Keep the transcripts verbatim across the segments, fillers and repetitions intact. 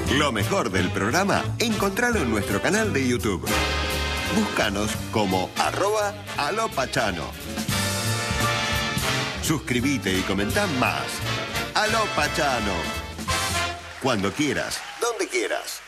Lo mejor del programa, encontralo en nuestro canal de YouTube. Búscanos como arroba alopachano. Suscríbete y comentá más. Alopachano. Cuando quieras, donde quieras.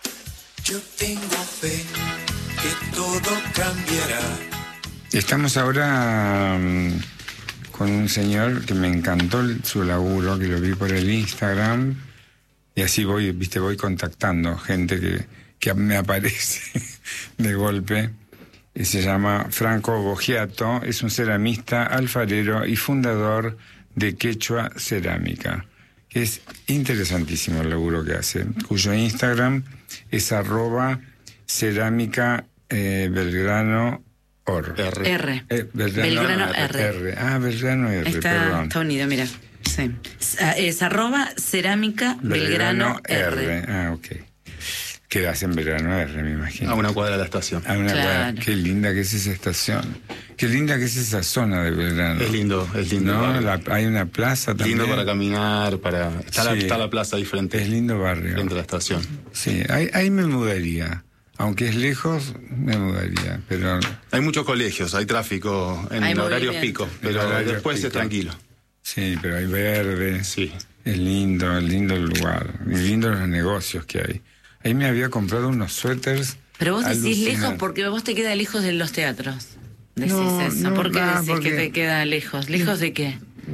Yo tengo fe que todo cambiará. Estamos ahora um, con un señor que me encantó el, su laburo, que lo vi por el Instagram, y así voy, viste, voy contactando gente que, que me aparece de golpe. Y se llama Franco Boggiato, es un ceramista, alfarero y fundador de Quechua Cerámica. Es interesantísimo el laburo que hace, cuyo Instagram es arroba cerámica eh, Belgrano Or. R. R. Eh, Belgrano, Belgrano R. R. Ah, Belgrano R, está, perdón. Está unido, mira. Sí. Es arroba cerámica Belgrano, Belgrano R. R. Ah, ok. Quedas en Belgrano R, me imagino. A una cuadra de la estación. A una Claro. cuadra. Qué linda que es esa estación. Qué linda que es esa zona de Belgrano. Es lindo, es lindo. ¿No? barrio. La- hay una plaza también. Lindo para caminar, para... Está, la, Sí. está la plaza diferente. Es lindo barrio. Frente a la estación. Sí, ahí, ahí me mudaría. Aunque es lejos, me mudaría. Pero Hay muchos colegios, hay tráfico en Hay horarios movimiento. pico, pero En horarios después pico. es tranquilo. sí, pero hay verde. Sí. Es lindo, es lindo el lugar. Y lindo los negocios que hay. Ahí me había comprado unos suéteres. Pero vos decís alucinantes. lejos porque vos te queda lejos de los teatros. Decís No, eso. no, ¿Por qué ah, decís porque- que te queda lejos? ¿Lejos de qué?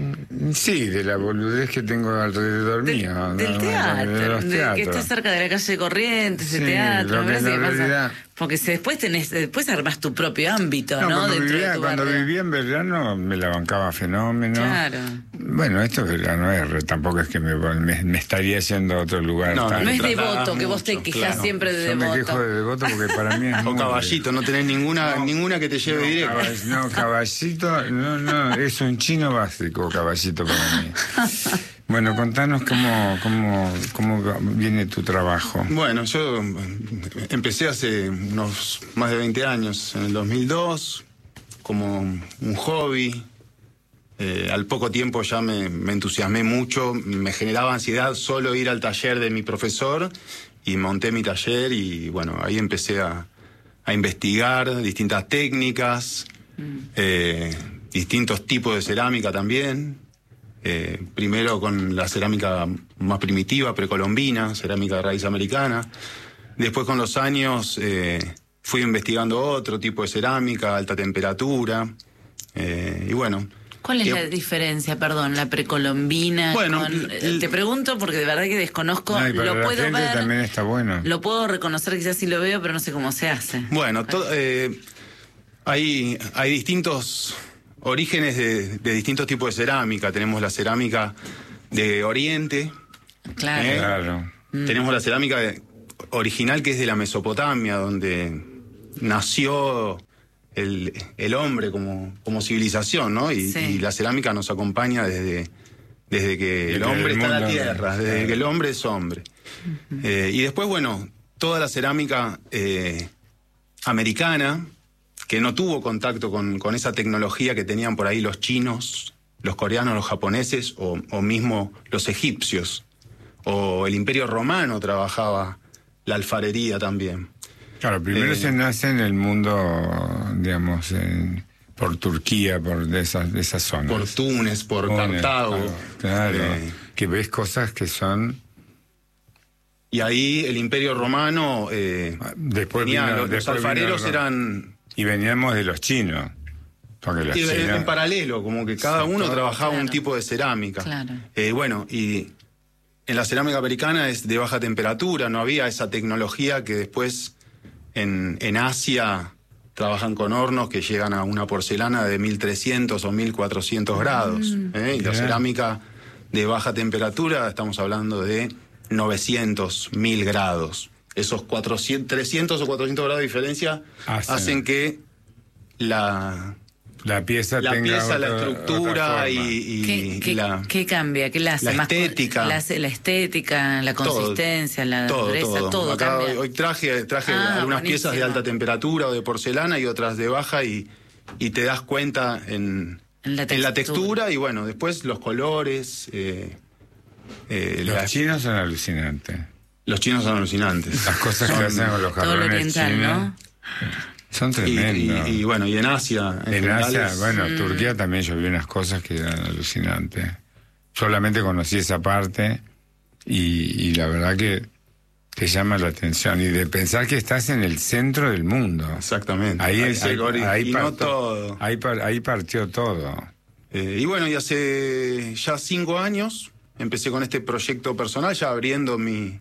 Sí, de la boludez que tengo alrededor Del, mío. del ¿no? teatro, De los de que teatros. está cerca de la calle Corrientes, ese Sí, teatro. lo me que parece en que pasa- realidad- Porque si después tenés, después armás tu propio ámbito, No, ¿no? cuando, Dentro vivía, de tu cuando barrio. vivía en Belgrano me la bancaba fenómeno. Claro. Bueno, esto es Belgrano R, tampoco es que me, me, me estaría yendo a otro lugar. No, tan- No es Trasladás devoto, que vos te mucho, quejás claro. siempre de Yo me devoto. quejo de devoto porque para mí es O muy- caballito, no tenés ninguna, ninguna que te lleve No, directo. caball- no, caballito, no, no, es un chino básico, caballito para mí. Bueno, contanos cómo, cómo, cómo viene tu trabajo. Bueno, yo empecé hace unos más de veinte años, en el dos mil dos, como un hobby. Eh, al poco tiempo ya me, me entusiasmé mucho, me generaba ansiedad solo ir al taller de mi profesor y monté mi taller y bueno, ahí empecé a, a investigar distintas técnicas, eh, distintos tipos de cerámica también. Eh, primero con la cerámica más primitiva, precolombina, cerámica de raíz americana. Después con los años eh, fui investigando otro tipo de cerámica, alta temperatura. Eh, y bueno. ¿Cuál es y- la diferencia, perdón, la precolombina? Bueno, con- el- te pregunto porque de verdad que desconozco, No, y para lo la puedo gente ver, también está bueno. lo puedo reconocer, quizás sí lo veo, pero no sé cómo se hace. Bueno, to- eh, hay, hay distintos orígenes de, de distintos tipos de cerámica. Tenemos la cerámica de Oriente. Claro. ¿eh? Claro. Tenemos la cerámica de- original que es de la Mesopotamia, donde nació el, el hombre como, como civilización, ¿no? Y, Sí. y la cerámica nos acompaña desde, desde que Desde el hombre el está en la mundo, tierra, desde claro. que el hombre es hombre. Eh, y después, bueno, toda la cerámica eh, americana, que no tuvo contacto con, con esa tecnología que tenían por ahí los chinos, los coreanos, los japoneses o, o mismo los egipcios. O el Imperio Romano trabajaba la alfarería también. Claro, primero Eh, se nace en el mundo, digamos, en- por Turquía, por de esas, de esas zonas. Por Túnez, por Túnez, Cartago. Claro, Eh, que ves cosas que son... y ahí el Imperio Romano eh, Después tenía- vino- los, los después vino alfareros el- eran Y veníamos de los chinos. Porque los y en, chinos... en paralelo, como que cada Sí, uno todo, trabajaba un claro. tipo de cerámica. Claro. Eh, bueno, y en la cerámica americana es de baja temperatura, no había esa tecnología que después en, en Asia trabajan con hornos que llegan a una porcelana de mil trescientos o mil cuatrocientos grados. ¿eh? Y la Mirá. cerámica de baja temperatura, estamos hablando de novecientos, mil grados. Esos cuatrocientos, trescientos o cuatrocientos grados de diferencia Hacen- hacen que la, La pieza la tenga pieza, la otra- estructura otra y, forma. y- ¿Qué, y qué- la... qué cambia? ¿Qué la hace? la Más co- estética. La, hace- la estética, la Todo, consistencia, la todo, dureza, todo, todo. Acá cambia. hoy, hoy traje, traje Ah, algunas buenísimo. piezas de alta temperatura o de porcelana y otras de baja y, y te das cuenta en, En la en la textura. textura y bueno, después los colores. eh, eh, Los la- chinos son alucinantes. Los chinos son alucinantes. Las cosas que hacen con los Todo lo jarrones oriental, chinos ¿no? son Y, tremendos. y- y bueno, y en Asia. En, En general Asia, es- bueno, Turquía también yo vi unas cosas que eran alucinantes. Solamente conocí esa parte y, y la verdad que te llama la atención. Y de pensar que estás en el centro del mundo. Exactamente. Ahí, Ahí ahí, se originó ahí partió- todo. Ahí, par- ahí partió todo. Eh, y bueno, y hace ya cinco años empecé con este proyecto personal, ya abriendo mi,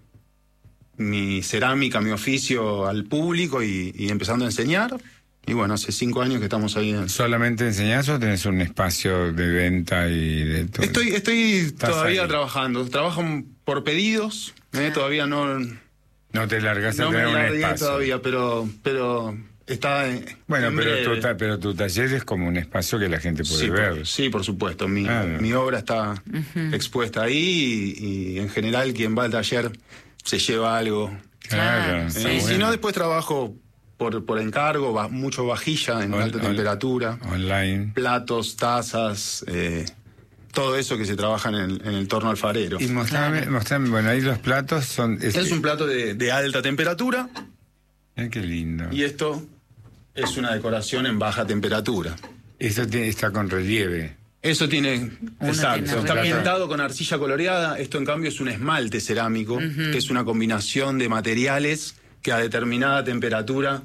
mi cerámica, mi oficio al público y, y empezando a enseñar. Y bueno, hace cinco años que estamos ahí. En... ¿Solamente enseñás o tenés un espacio de venta y de todo? Estoy, estoy Estás todavía ahí. trabajando. Trabajo por pedidos. eh, todavía no, No te largas a no me tener un largué espacio. todavía, pero, pero está en, Bueno, en pero breve. tu, ta- pero tu taller es como un espacio que la gente puede Sí, ver. por, sí, por supuesto. Mi, Claro. mi obra está expuesta ahí y, y en general quien va al taller se lleva algo. Claro, Claro, está sí. Eh, y bueno. si no, después trabajo por, por encargo, va, mucho vajilla en Ol- alta ol- temperatura, Online. platos, tazas, eh, todo eso que se trabaja en el, en el torno alfarero. Y mostrame, mostrame, bueno, ahí los platos son... Es, Es un plato de, de alta temperatura Ay, qué lindo. y esto es una decoración en baja temperatura. Eso tiene, está con relieve. Eso tiene, exacto, tiene está relieve. pintado con arcilla coloreada. Esto en cambio es un esmalte cerámico, que es una combinación de materiales que a determinada temperatura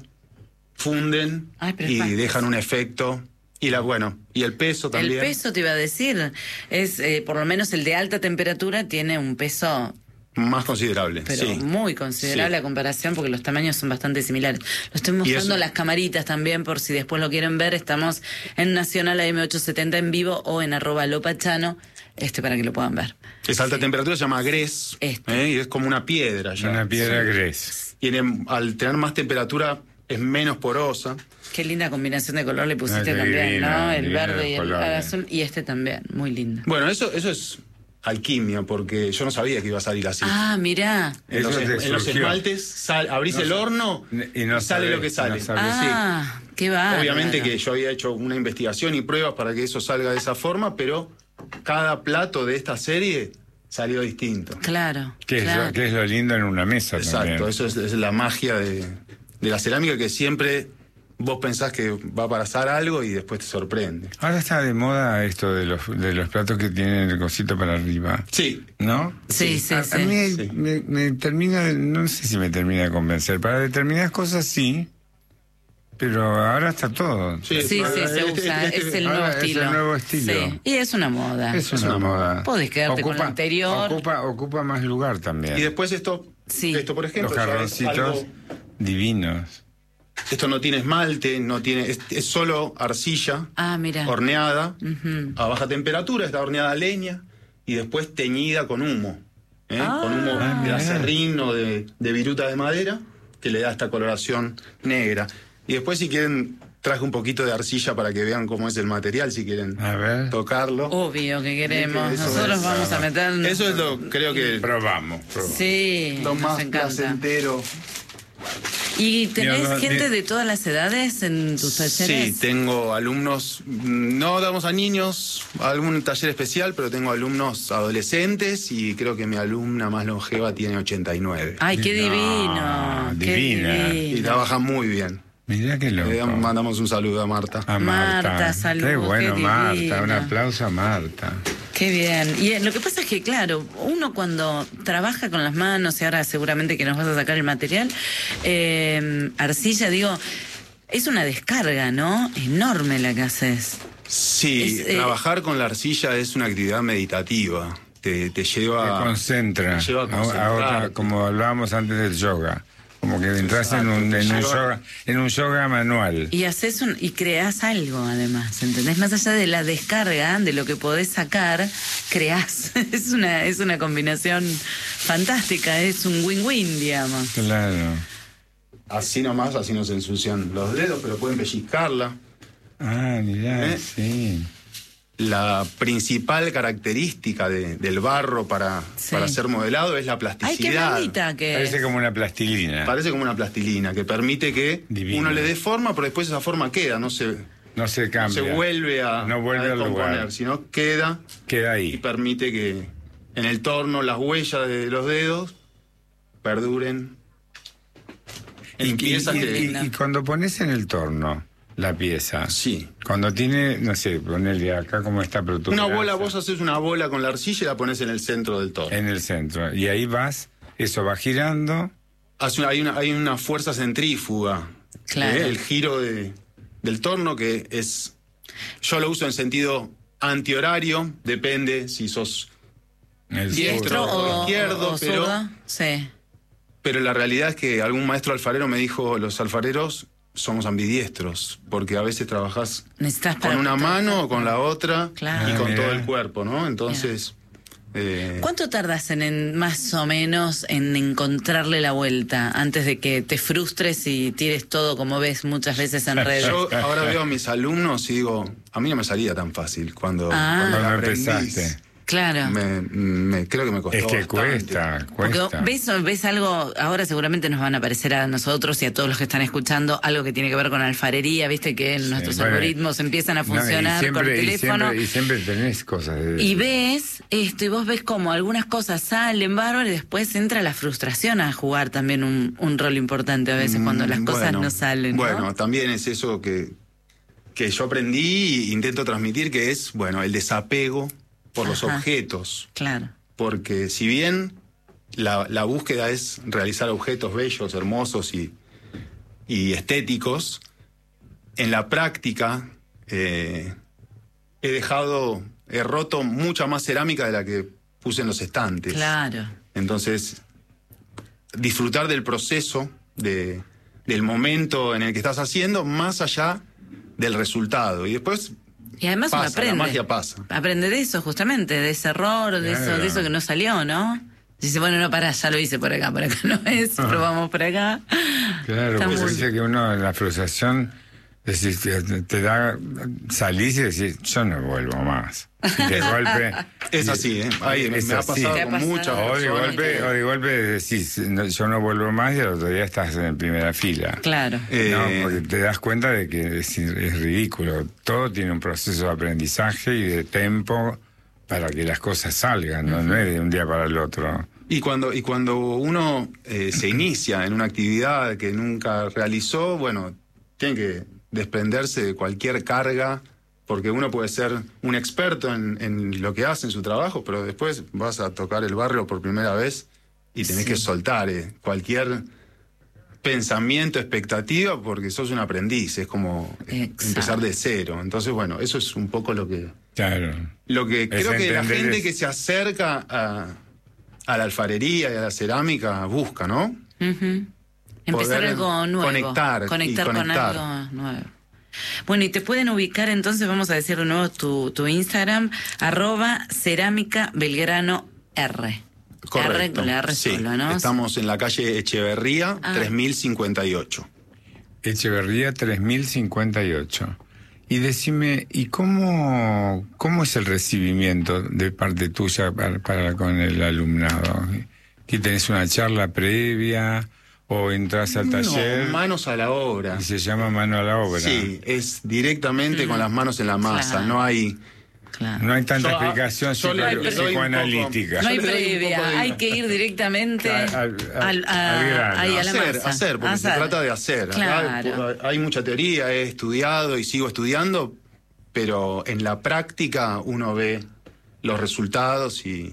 funden Ay, pero y es dejan un efecto. Y la bueno, y el peso también. El peso te iba a decir, es eh, por lo menos el de alta temperatura tiene un peso, más considerable. pero sí. muy considerable Sí. a comparación porque los tamaños son bastante similares. Lo estoy mostrando eso- las camaritas también por si después lo quieren ver. Estamos en Nacional A M ochocientos setenta en vivo o en arroba lopachano, este para que lo puedan ver. Es alta Sí. temperatura, se llama grés, Este. ¿eh? Y es como una piedra ya. Una piedra Sí. gres. Tiene, al tener más temperatura es menos porosa. Qué linda combinación de color le pusiste Ah, qué también, divina, ¿no? El divina verde y el colores. azul y este también, muy lindo. Bueno, eso, eso es alquimia, porque yo no sabía que iba a salir así. Ah, mirá. En Eso los, te en los surgió. esmaltes sal- abrís No el sa- horno y no sale sabés- lo que sale. no sabés. Ah, qué va. Obviamente que yo había hecho una investigación y pruebas para que eso salga de esa forma, pero cada plato de esta serie salió distinto. Claro. Que es, claro. lo, que es lo lindo en una mesa Exacto, también. eso es, es la magia de, de la cerámica, que siempre vos pensás que va a pasar algo y después te sorprende. Ahora está de moda esto de los, de los platos que tienen el cosito para arriba. Sí, ¿No? Sí, sí, a, sí. a mí Sí. me, me termina, de- no sé si me termina de convencer. Para determinadas cosas sí, pero ahora está todo. sí, Sí, sí, Este- se usa, este- es el ahora nuevo es el estilo. nuevo estilo. Sí, y es una moda. Es una, una moda. Podés quedarte con lo anterior. Ocupa, ocupa más lugar también. Y después esto, Sí. esto por ejemplo, Los ya es jarroncitos algo- divinos. esto no tiene esmalte, no tiene, es, es solo arcilla Ah, mira. horneada Ujú. a baja temperatura, está horneada a leña y después teñida con humo, ¿eh? Ah. con humo Ah, de mirá. acerrín o de, de viruta de madera que le da esta coloración negra. Y después, si quieren, traje un poquito de arcilla para que vean cómo es el material, si quieren A ver. tocarlo. Obvio que queremos. Eso Nosotros es, vamos a meter. Eso es lo, creo que Probamos, probamos. Sí, lo nos más encanta. placentero. ¿Y tenés Mira, no, gente ni- de todas las edades en tus talleres? Sí, tengo alumnos, mm, no damos a niños algún taller especial, pero tengo alumnos adolescentes y creo que mi alumna más longeva tiene ochenta y nueve. Ay, qué No, divino. qué divina. Y divino. trabaja muy bien. Mirá qué loco. Le damos- mandamos un saludo a Marta. A Marta. Marta, saludos, Qué bueno, qué Marta. divina. Un aplauso a Marta. Qué bien. Y eh, lo que pasa es que, claro, uno cuando trabaja con las manos, y ahora seguramente que nos vas a sacar el material, eh, arcilla, digo, es una descarga, ¿no? Enorme la que haces. Sí, Es, eh, trabajar con la arcilla es una actividad meditativa. Te, te lleva... Te concentra. te lleva a A- concentrarte. Ahora, como hablábamos antes del yoga. Como que entras en un, Exacto, en, te un lleva- yoga, en un yoga manual. Y haces un, y creás algo además, ¿entendés? Más allá de la descarga, de lo que podés sacar, creás. Es una, es una combinación fantástica, es un win-win, digamos. Claro. Así nomás, así no se ensucian los dedos, pero pueden pellizcarla. Ah, mirá, ¿Eh? sí. La principal característica de- del barro para, Sí. para ser modelado es la Ay, qué plasticidad. bonita que Parece es. como una plastilina. Parece como una plastilina que permite que Divino. uno le dé forma, pero después esa forma queda, no se, No se no cambia. se vuelve a, No vuelve a al descomponer, lugar. sino queda Queda y ahí. permite que en el torno las huellas de los dedos perduren. En Y, piezas y- que... y- y cuando pones en el torno la pieza, Sí. cuando tiene, no sé, ponerle acá como está Una protuberancia, bola, vos haces una bola con la arcilla y la pones en el centro del torno. en el centro, y ahí vas, eso va girando, Hace una- hay, una, hay una fuerza centrífuga. Claro. ¿eh? El giro de, del torno que es... Yo lo uso en sentido antihorario, depende si sos... el Diestro zurdo. o izquierdo, o pero- zurdo. Sí. Pero la realidad es que algún maestro alfarero me dijo, los alfareros somos ambidiestros, porque a veces trabajás Necesitas para con una apretar. mano o con la otra Claro. y con Ah, todo mira. el cuerpo, ¿no? Entonces... eh, ¿Cuánto tardas en, en más o menos en encontrarle la vuelta antes de que te frustres y tires todo como ves muchas veces en redes? yo ahora veo a mis alumnos y digo, a mí no me salía tan fácil cuando, Ah. cuando Cuando aprendí. empezaste. Claro. Me, me- creo que me costó Es que bastante. cuesta, Porque cuesta. ves, ves algo, ahora seguramente nos van a aparecer a nosotros y a todos los que están escuchando, algo que tiene que ver con alfarería, viste que nuestros bueno. algoritmos empiezan a No, y funcionar siempre- con el y teléfono. siempre- Y siempre, tenés cosas de Y ves esto, y vos ves como algunas cosas salen bárbaro y después entra la frustración a jugar también un, un rol importante a veces cuando las Mm, cosas bueno, no salen. ¿no? Bueno, también es eso que, que yo aprendí e intento transmitir, que es, bueno, el desapego por los Ajá. objetos. Claro. Porque si bien la, la búsqueda es realizar objetos bellos, hermosos y, y estéticos, en la práctica eh, he dejado, he roto mucha más cerámica de la que puse en los estantes. Claro. Entonces, disfrutar del proceso, de, del momento en el que estás haciendo, más allá del resultado. Y después Y además uno pasa, aprende. la magia pasa. Aprende de eso, justamente, de ese error, de, eso, Claro. de eso que no salió, ¿no? Dice, bueno, no, pará, ya lo hice por acá, por acá no es, probamos por acá. Claro, Está pues muy- dice que uno en la frustración decís, te, te da, salís y decís, yo no vuelvo más. Y de golpe... Es así, ¿eh? Ahí, me, Es me ha así. pasado ¿Te ha con pasado? muchas O de personas golpe, que- o de golpe decís, no, yo no vuelvo más y al otro día estás en primera fila. Claro. Eh, No, porque te das cuenta de que es, es ridículo. Todo tiene un proceso de aprendizaje y de tiempo para que las cosas salgan, ¿no? No es de un día para el otro. Y cuando, y cuando uno eh, se inicia en una actividad que nunca realizó, bueno, tiene que desprenderse de cualquier carga, porque uno puede ser un experto en, en lo que hace en su trabajo, pero después vas a tocar el barrio por primera vez y tenés Sí. que soltar eh, cualquier pensamiento, expectativa, porque sos un aprendiz, es como Exacto. empezar de cero. Entonces, bueno, eso es un poco lo que... Claro. Lo que creo que la entender gente es- que se acerca a, a la alfarería y a la cerámica busca, ¿no? Ujú. Empezar Poder algo nuevo. conectar y Conectar con conectar. algo nuevo. Bueno, y te pueden ubicar entonces, vamos a decir de nuevo tu, tu Instagram, arroba cerámica Belgrano R. R con la R Sí, solo, ¿no? estamos en la calle Echeverría, Ah. tres mil cincuenta y ocho. Echeverría tres mil cincuenta y ocho. Y decime, ¿y cómo, cómo es el recibimiento de parte tuya para, para con el alumnado? ¿Que tenés una charla previa o entras al taller No, manos a la obra. y se llama mano a la obra? Sí, es directamente con las manos en la masa, Claro. no hay... Claro. No hay tanta Yo, ah, explicación yo le- psico- le doy un psicoanalítica. No hay Yo le doy un previa, poco de- hay que ir directamente Al- al, al- a, al grano. ahí a la hacer, masa. hacer, porque se Hacer. trata de hacer. Acá Claro. hay mucha teoría, he estudiado y sigo estudiando, pero en la práctica uno ve los resultados y,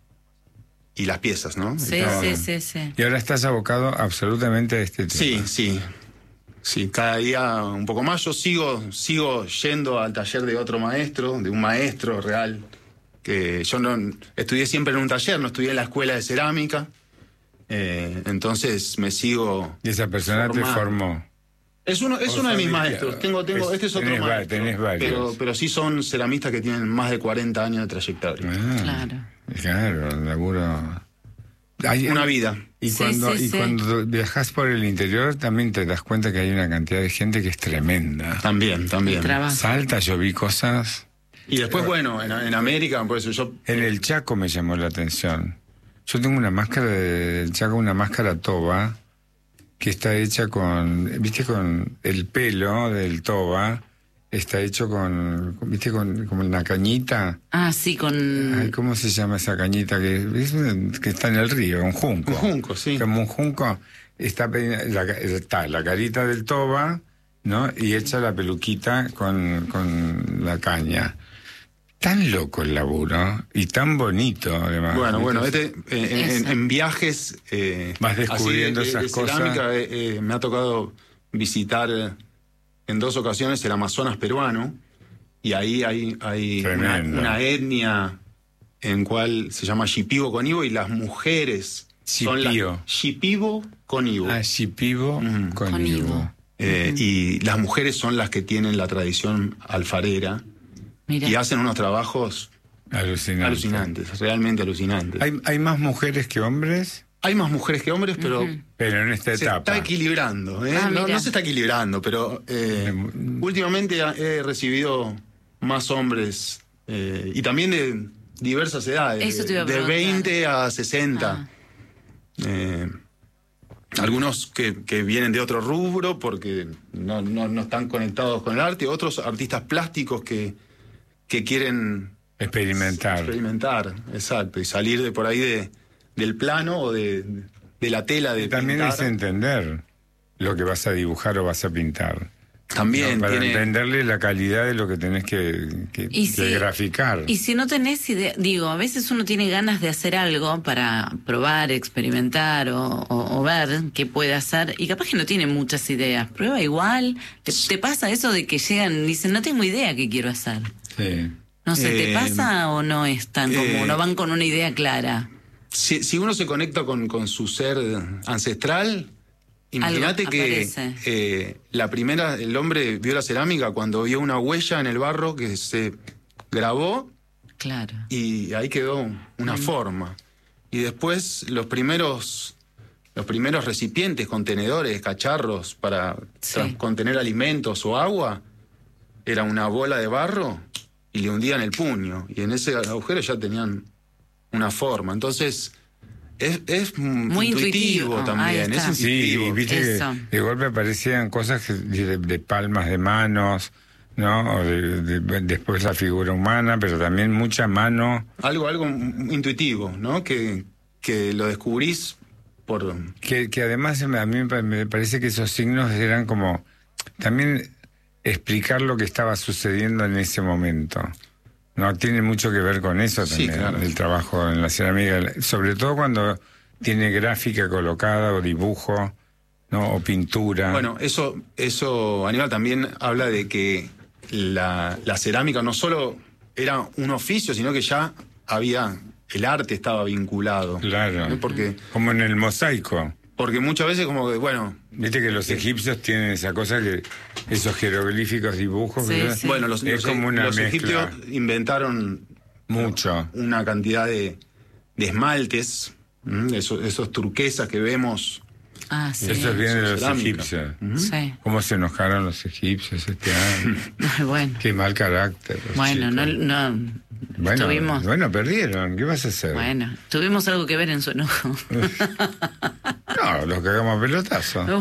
y las piezas, ¿no? Sí, Está sí, bueno. sí, sí. Y ahora estás abocado absolutamente a este tema. Sí, sí. Sí, cada día un poco más. Yo sigo, sigo yendo al taller de otro maestro, de un maestro real, que yo no estudié siempre en un taller, no estudié en la escuela de cerámica. Eh, entonces me sigo. Y esa persona te formando. formó. Es uno, es O uno de sea, mis que- maestros. Tengo, tengo, es- este es otro tenés va- maestro. tenés varios. Pero, pero sí son ceramistas que tienen más de cuarenta años de trayectoria. Ah, Claro. Claro, laburo. Hay- Una vida. Y, Sí, cuando, sí, y sí. cuando viajas por el interior también te das cuenta que hay una cantidad de gente que es tremenda. También, también. Trabajo. Salta, yo vi cosas. Y después, bueno, en, en América, por eso yo. En el Chaco me llamó la atención. Yo tengo una máscara de- del Chaco, una máscara toba, que está hecha con, viste, con el pelo del toba, está hecho con, ¿viste? Con, como una cañita. Ah, sí, con... Ay, ¿cómo se llama esa cañita? Que, es una- que está en el río, un junco. Un junco, sí. Como un junco. Está, pe- la, está la carita del toba, ¿no? Y hecha la peluquita con, con la caña. Tan loco el laburo y tan bonito, además. Bueno, bueno, Entonces, este, eh, en, en- en viajes eh, Vas descubriendo así de- de- esas de cerámica, cosas. eh, eh, me ha tocado visitar eh, en dos ocasiones el Amazonas peruano y ahí hay, hay una, Tremendo. una etnia en cual se llama Shipibo Conibo y las mujeres son las Shipio. Shipibo Conibo. Ah, Shipibo Mm. con Con Ivo. Ivo. Eh, y las mujeres son las que tienen la tradición alfarera Mira. y hacen unos trabajos Alucinante. alucinantes, realmente alucinantes. Hay, ¿Hay, ¿Hay más mujeres que hombres? más mujeres que hombres, pero Pero en esta se etapa. está equilibrando. ¿eh? Ah, no, mira. no se está equilibrando, pero eh, últimamente he recibido más hombres eh, y también de diversas edades, Eso te iba a de preguntar. veinte a sesenta. Ah. Eh, algunos que, que vienen de otro rubro porque no, no, no están conectados con el arte, otros artistas plásticos que, que quieren Experimentar. experimentar, exacto, y salir de por ahí de, del plano o de, de la tela de También pintar. es entender lo que vas a dibujar o vas a pintar. También ¿no? Para tiene... entenderle la calidad de lo que tenés que, que, Y que si- graficar. Y si no tenés idea, digo, a veces uno tiene ganas de hacer algo para probar, experimentar o, o- o ver qué puede hacer y capaz que no tiene muchas ideas. Prueba igual. ¿Te, te pasa eso de que llegan y dicen, no tengo idea qué quiero hacer? Sí. No sé, ¿te Eh, pasa o no es tan como, eh, no van con una idea clara? Si, si uno se conecta con, con su ser ancestral, imagínate Algo que aparece. eh, la primera, el hombre vio la cerámica cuando vio una huella en el barro que se grabó Claro. y ahí quedó una forma. Y después los primeros, los primeros recipientes, contenedores, cacharros para Sí. tra- contener alimentos o agua, era una bola de barro y le hundían el puño. Y en ese agujero ya tenían una forma. Entonces, es, es mm, Muy intuitivo, intuitivo. también. Ahí está. Es Sí, y intuitivo. viste Eso. que de golpe aparecían cosas que- de, de palmas de manos, ¿no? O de- de- después la figura humana, pero también mucha mano. Algo, algo intuitivo, ¿no? Que, que lo descubrís por... Que, que además a mí me pa- me parece que esos signos eran como también explicar lo que estaba sucediendo en ese momento. No tiene mucho que ver con eso Sí, también, claro. el trabajo en la cerámica, sobre todo cuando tiene gráfica colocada o dibujo, ¿no? O pintura. Bueno, eso, eso, Aníbal, también habla de que la, la cerámica no solo era un oficio, sino que ya había, el arte estaba vinculado. Claro. ¿no? Porque, Como en el mosaico. porque muchas veces como que, bueno, Viste que los egipcios tienen esa cosa que esos jeroglíficos, dibujos, Sí, ¿verdad? sí. bueno los, es los, como una los mezcla. egipcios inventaron Mucho. una cantidad de, de esmaltes, ¿m? esos, esos turquesas que vemos. Ah, sí. Eso viene de los cerámica. egipcios. Sí. ¿Cómo se enojaron los egipcios este año? Bueno, Qué mal carácter. los bueno, no, chicos. no Bueno, tuvimos, bueno, perdieron. ¿Qué vas a hacer? bueno, tuvimos algo que ver en su enojo. No, los cagamos a pelotazo. Bueno.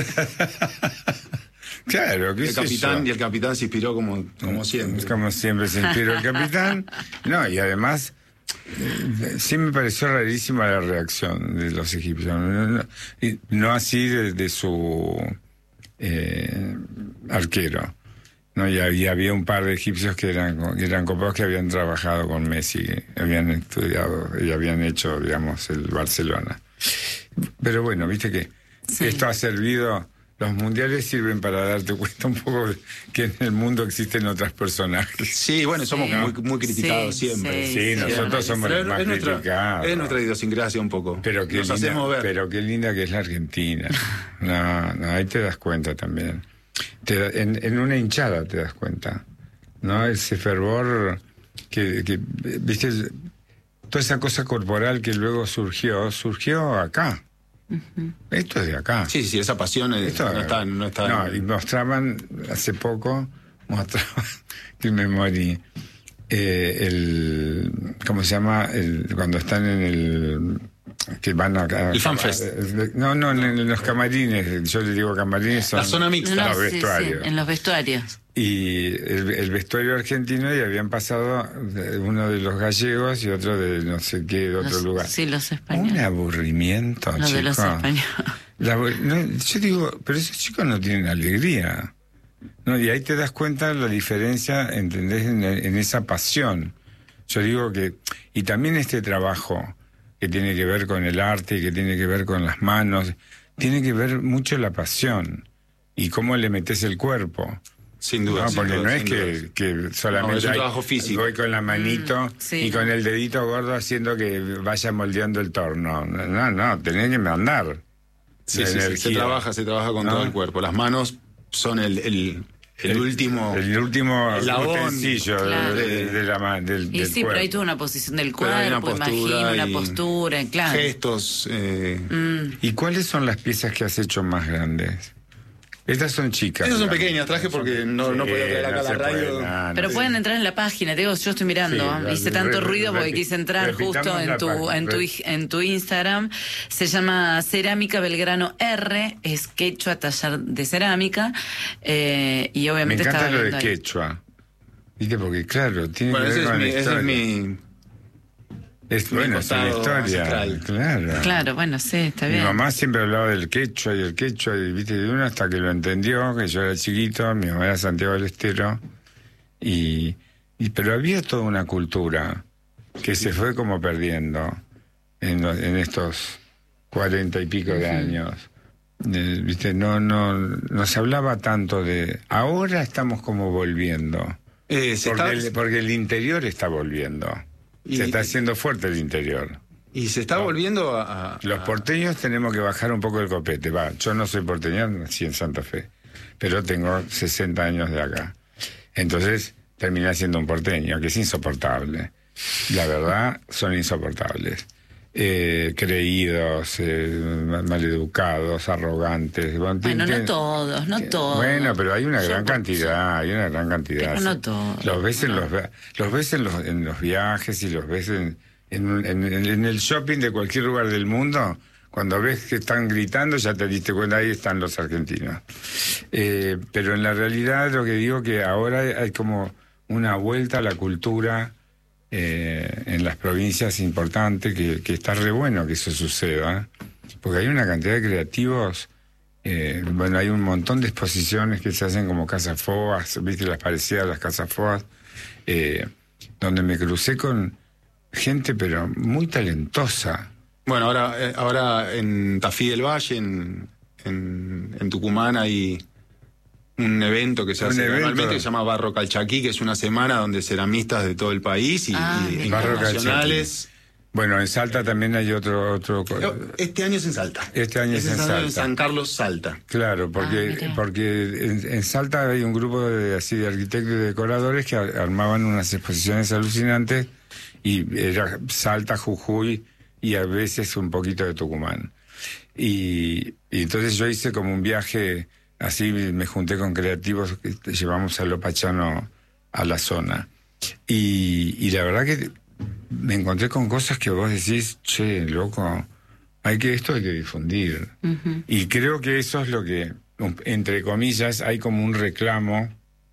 Claro, qué El sé capitán, yo. y el capitán se inspiró como, como siempre. Como siempre se inspiró el capitán. No, y además, eh, sí me pareció rarísima la reacción de los egipcios. No, no- y no así de, de su eh, arquero. No, y había, había un par de egipcios que eran, que eran copados que habían trabajado con Messi, que habían estudiado y habían hecho, digamos, el Barcelona. Pero bueno, viste que Sí. esto ha servido. Los mundiales sirven para darte cuenta un poco de que en el mundo existen otros personajes. Sí, bueno, somos Sí. muy, muy criticados Sí, siempre. sí, Sí, sí, nosotros sí. somos Pero los más es, nuestra, criticados. es nuestra idiosincrasia un poco. Pero qué, Nos linda, hacemos ver. pero qué linda que es la Argentina. No, no, ahí te das cuenta también. Te da- en, en una hinchada te das cuenta. ¿No? Ese fervor que, que, viste, toda esa cosa corporal que luego surgió, surgió acá. Esto es de acá. Sí, sí, esa pasión eh, Esto- no está... No está no, y mostraban hace poco, mostraban, que me morí, eh, el, ¿cómo se llama? El, cuando están en el, que van a... a- El FanFest. eh, No, no, en, en los camarines, yo le digo camarines, son La zona mixta. No, los sí, sí, vestuarios. en los vestuarios. Y y el, el vestuario argentino, y habían pasado de uno de los gallegos y otro de no sé qué, de otro Los- lugar. Sí, los españoles. Un aburrimiento, Los de los chico. españoles. La- no, yo digo, pero esos chicos no tienen alegría. No, y ahí te das cuenta de la diferencia, ¿entendés? En, en esa pasión. Yo digo que, y también este trabajo que tiene que ver con el arte y que tiene que ver con las manos, tiene que ver mucho la pasión y cómo le metes el cuerpo. Sin duda. No, sin porque duda, no es sin que, duda. que solamente No, es un hay- trabajo físico. voy con la manito Mm, sí. y con el dedito gordo haciendo que vaya moldeando el torno. No, no, tenés que mandar. Sí, la sí, sí, se energía. trabaja, se trabaja con ¿No? todo el cuerpo. Las manos son el, el, el último... el último eslabón. utensilio Claro. de, de la ma- del, Y del sí, pero hay cuerpo. toda una posición del Pero hay una cuerpo, postura imagino, una y postura, claro. gestos. eh, Mm. ¿Y cuáles son las piezas que has hecho más grandes? Estas son chicas. Esas son digamos. pequeñas, traje porque no, no Sí, podía traer acá no la se radio. puede, no, no Pero se- pueden entrar en la página, te digo, yo estoy mirando, Sí, hice re- tanto re- ruido porque repi- quise entrar repitamos justo en la tu, página, en tu re- ig- en tu Instagram. Se llama Cerámica Belgrano R, es quechua, taller de cerámica, eh, y Me obviamente encanta estaba lo de viendo ahí. quechua. ¿Viste? Porque claro, tiene Bueno, que ese ver es, con mi, la ese es historia. mi... Es, mi bueno, es una costado historia. ancestral. Claro. Claro, bueno, sí, está Mi bien. mamá siempre hablaba del quechua y el quechua, y viste, de uno hasta que lo entendió, que yo era chiquito, mi mamá era Santiago del Estero, y, y pero había toda una cultura que se fue como perdiendo en, lo- en estos cuarenta y pico de años. Eh, viste, no, no, no se hablaba tanto de. Ahora estamos como volviendo. Eh, se Porque, está- el, porque el interior está volviendo. Y- se está haciendo fuerte el interior. Y se está volviendo a... a- Los a- porteños tenemos que bajar un poco el copete. Va, yo no soy porteño, nací en Santa Fe, pero tengo sesenta años de acá. Entonces terminé siendo un porteño, que es insoportable. La verdad, son insoportables. Eh, creídos, eh, ma- maleducados, arrogantes. Bueno, Bueno, tienen- no todos, no todos. Bueno, pero hay una Yo gran por- cantidad, hay una gran cantidad. Pero no todos, Los ves en no. los via- los ves en los en los viajes y los ves en en, en- en el shopping de cualquier lugar del mundo. Cuando ves que están gritando, ya te diste cuenta, ahí están los argentinos. Eh, pero en la realidad lo que digo que ahora hay, hay como una vuelta a la cultura eh, en las provincias importantes, que, que está re bueno que eso suceda, porque hay una cantidad de creativos. Eh, bueno, hay un montón de exposiciones que se hacen como Casas Foas, viste, las parecidas a las Casas Foas, eh, donde me crucé con gente, pero muy talentosa. Bueno, ahora, eh, ahora en Tafí del Valle, en, en, en Tucumán, hay un evento que se Un hace evento. anualmente que se llama Barro Calchaquí, que es una semana donde ceramistas de todo el país y, Ah, y mira. Barro internacionales. Bueno, en Salta también hay otro... otro Este año es en Salta. Este año es en año Salta. San Carlos, Salta. Claro, porque, Ah, mira. porque en, en Salta hay un grupo de, así, de arquitectos y decoradores que ar- armaban unas exposiciones alucinantes, y era Salta, Jujuy y a veces un poquito de Tucumán. Y, y entonces yo hice como un viaje, así me junté con creativos, que llevamos a Lopachano a la zona. Y, y la verdad que me encontré con cosas que vos decís, che, loco, hay que esto hay que difundir. Ujú. Y creo que eso es lo que, um, entre comillas, hay como un reclamo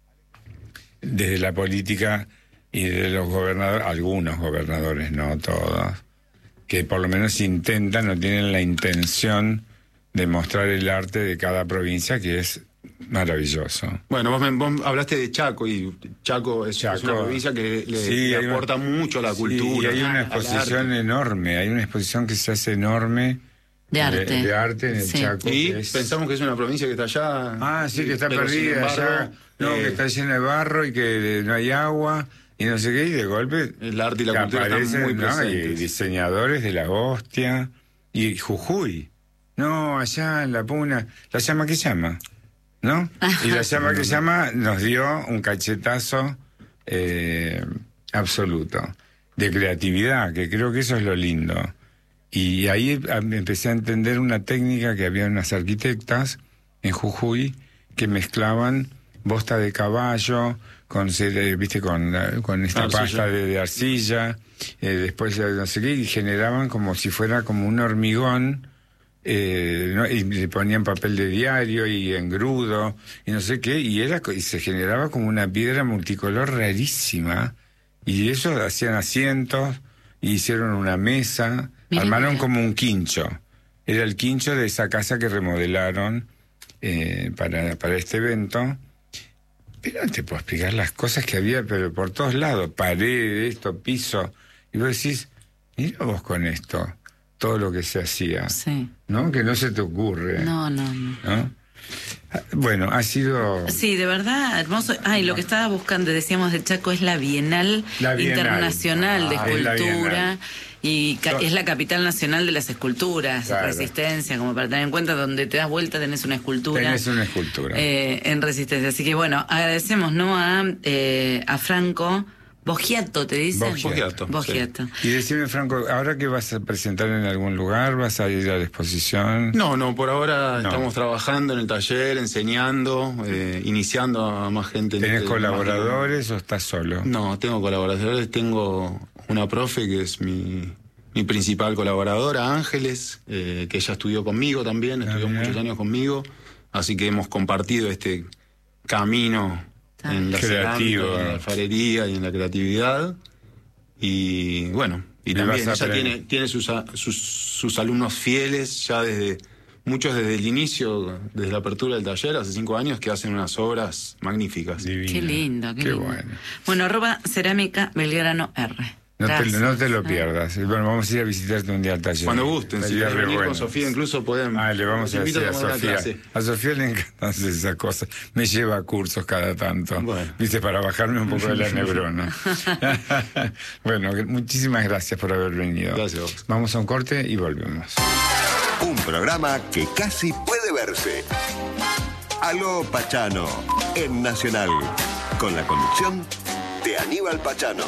desde la política y de los gobernadores, algunos gobernadores, no todos, que por lo menos intentan o tienen la intención de mostrar el arte de cada provincia, que es maravilloso. Bueno, vos, me- vos hablaste de Chaco y Chaco es, Chaco. es una provincia que le, Sí, le hay una- aporta mucho a la Sí, cultura. y hay una al exposición arte. enorme, hay una exposición que se hace enorme De arte. de, de arte en el Sí. Chaco. Y que es- pensamos que es una provincia que está allá. Ah, sí, que está pero sin perdida embargo, allá. No, eh, que está llena de barro y que no hay agua y no sé qué, y de golpe El arte y la que cultura están aparecen, muy ¿no? Y presentes. diseñadores de la hostia y Jujuy. No, allá en la Puna, la llama que llama, ¿no? Y la llama que llama nos dio un cachetazo eh, absoluto de creatividad, que creo que eso es lo lindo. Y ahí a- empecé a entender una técnica que había unas arquitectas en Jujuy que mezclaban bosta de caballo con, cere- viste, con, eh, con esta Arcilla. pasta de, de arcilla, eh, después de no sé qué, y generaban como si fuera como un hormigón Eh, ¿no? Y le ponían papel de diario y engrudo y no sé qué, y era y se generaba como una piedra multicolor rarísima, y eso hacían asientos, y hicieron una mesa, Mira, armaron mira. como un quincho, era el quincho de esa casa que remodelaron eh, para, para este evento. Pero no te puedo explicar las cosas que había, pero por todos lados, paredes, esto, piso, y vos decís, mira vos con esto, todo lo que se hacía, Sí. ¿no? Que no se te ocurre. No, no, no. ¿No? Bueno, ha sido... Sí, de verdad, hermoso. Ay, lo que estaba buscando, decíamos del Chaco, es la Bienal, La Bienal. Internacional de Ah, es la Escultura. Bienal. Y ca- No. es la capital nacional de las esculturas, Claro. Resistencia, como para tener en cuenta, donde te das vuelta tenés una escultura. Tenés una escultura. eh, en Resistencia. Así que bueno, agradecemos, ¿no? A, eh, a Franco Boggiato, ¿te dicen? Boggiato, Boggiato. Y decime, Franco, ¿ahora que vas a presentar en algún lugar? ¿Vas a ir a la exposición? No, no, por ahora No. estamos trabajando en el taller, enseñando, eh, iniciando a más gente. ¿Tenés de- colaboradores o estás solo? No, tengo colaboradores, tengo una profe que es mi, mi principal colaboradora, Ángeles, eh, que ella estudió conmigo también, estudió Ah, mira. muchos años conmigo, así que hemos compartido este camino Ah. en la Creativo. cerámica, en la alfarería y en la creatividad. Y bueno, y Le también vas a ella aprender. tiene, tiene sus, a- sus, sus alumnos fieles, ya desde muchos desde el inicio, desde la apertura del taller, hace cinco años, que hacen unas obras magníficas. Divino. Qué lindo, qué, Qué lindo. bueno. Bueno, arroba cerámica Belgrano R. No te, Gracias. no te lo pierdas. Bueno, vamos a ir a visitarte un día al taller. Cuando gusten, si Sería quieren re venir bueno. con Sofía, incluso pueden. Ah, le vamos los a invito decir a tomar una Sofía. clase. A Sofía le encantan hacer esas cosas. Me lleva a cursos cada tanto. Bueno. Viste, para bajarme un poco de la neurona. Bueno, muchísimas gracias por haber venido. Gracias a vos. Vamos a un corte y volvemos. Un programa que casi puede verse. Aló Pachano, en Nacional, con la conducción de Aníbal Pachano.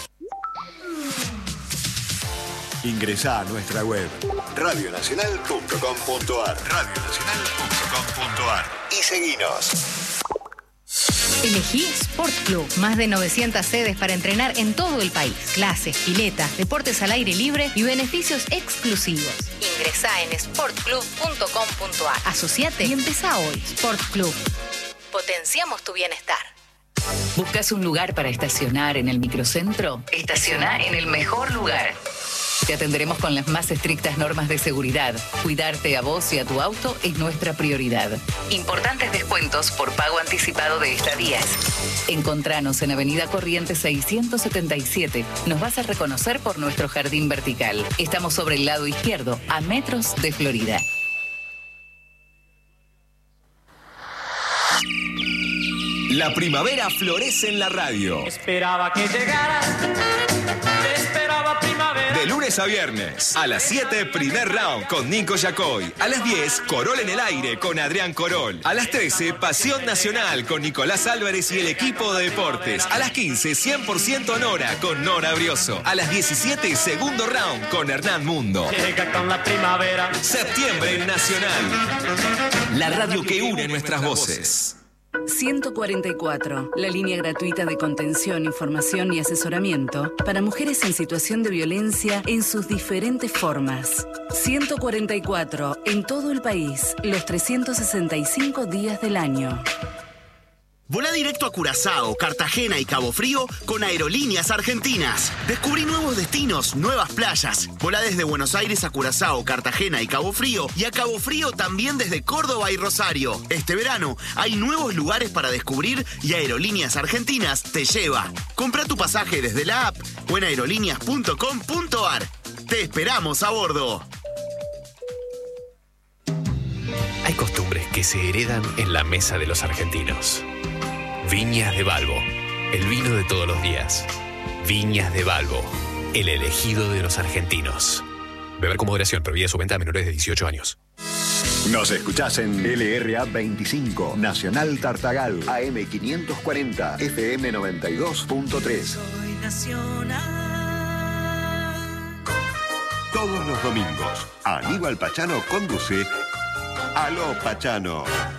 Ingresá a nuestra web radio nacional punto com punto ar, radio nacional punto com punto ar y seguinos. Elegí Sport Club. Más de novecientas sedes para entrenar en todo el país. Clases, piletas, deportes al aire libre y beneficios exclusivos. Ingresá en sport club punto com punto ar. Asociate y empezá hoy. Sport Club. Potenciamos tu bienestar. ¿Buscas un lugar para estacionar en el microcentro? Estaciona en el mejor lugar. Te atenderemos con las más estrictas normas de seguridad. Cuidarte a vos y a tu auto es nuestra prioridad. Importantes descuentos por pago anticipado de estadías. Encontranos en Avenida Corrientes seiscientos setenta y siete. Nos vas a reconocer por nuestro jardín vertical. Estamos sobre el lado izquierdo, a metros de Florida. La primavera florece en la radio. Esperaba que llegaras, esperaba primavera. De lunes a viernes, a las siete, primer round con Nico Yacoy. A las diez, Corol en el aire con Adrián Corol. A las trece, Pasión Nacional con Nicolás Álvarez y el equipo de deportes. A las quince, cien por ciento Nora con Nora Brioso. A las diecisiete, segundo round con Hernán Mundo. Llega con la primavera. Septiembre en Nacional. La radio que une nuestras voces. ciento cuarenta y cuatro, la línea gratuita de contención, información y asesoramiento para mujeres en situación de violencia en sus diferentes formas. ciento cuarenta y cuatro, en todo el país, los trescientos sesenta y cinco días del año. Volá directo a Curazao, Cartagena y Cabo Frío con Aerolíneas Argentinas. Descubrí nuevos destinos, nuevas playas. Volá desde Buenos Aires a Curazao, Cartagena y Cabo Frío, y a Cabo Frío también desde Córdoba y Rosario. Este verano hay nuevos lugares para descubrir y Aerolíneas Argentinas te lleva. Compra tu pasaje desde la app o en aerolíneas punto com punto ar. Te esperamos a bordo. Hay costumbres que se heredan en la mesa de los argentinos. Viñas de Balbo, el vino de todos los días. Viñas de Balbo, el elegido de los argentinos. Beber con moderación, prohibida su venta a menores de dieciocho años. Nos escuchás en L R A veinticinco, Nacional Tartagal, A M quinientos cuarenta, F M noventa y dos punto tres. Soy nacional. Todos los domingos, Aníbal Pachano conduce Aló Pachano.